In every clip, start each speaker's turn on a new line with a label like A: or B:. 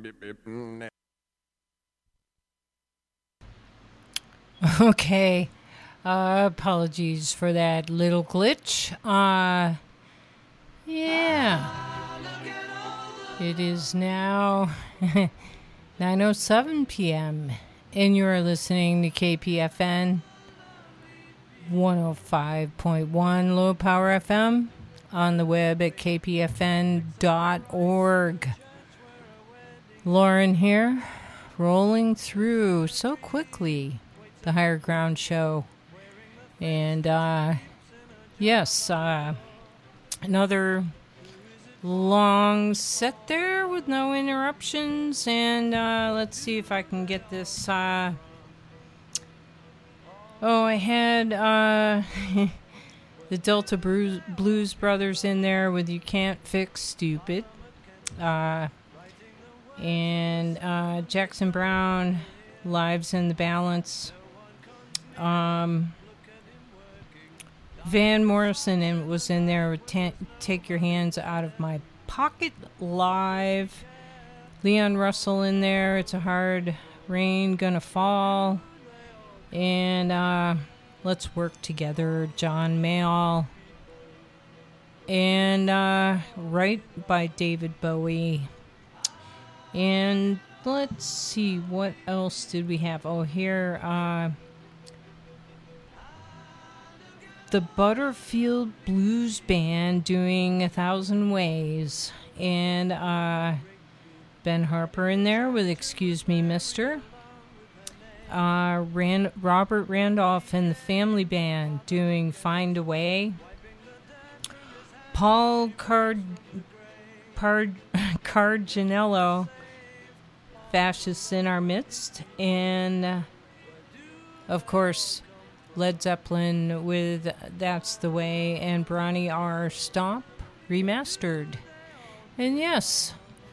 A: Okay. Apologies for that little glitch. Yeah. It is now 9:07 p.m. and you're listening to KPFN 105.1 Low Power FM on the web at kpfn.org. Lauren here, rolling through so quickly the Higher Ground show. And yes, another long set there with no interruptions. And let's see if I can get this. I had the Delta Blues Brothers in there with You Can't Fix Stupid. And Jackson Browne, Lives in the Balance. Van Morrison was in there with Take Your Hands Out of My Pocket live. Leon Russell in there, It's a Hard Rain Gonna Fall. And Let's Work Together, John Mayall. And Right by David Bowie. And let's see, what else did we have? Oh, here, the Butterfield Blues Band doing 1,000 Ways. And Ben Harper in there with Excuse Me, Mister. Robert Randolph and the Family Band doing Find a Way. Paul Carginello, Fascists in Our Midst. And, of course, Led Zeppelin with That's the Way, and Bronny R. Stomp remastered. And yes,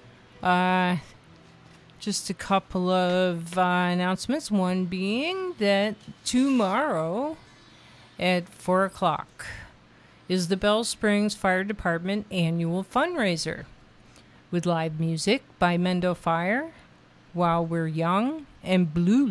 A: just a couple of announcements. One being that tomorrow at 4 o'clock is the Bell Springs Fire Department annual fundraiser with live music by Mendo Fire, While We're Young, and Blue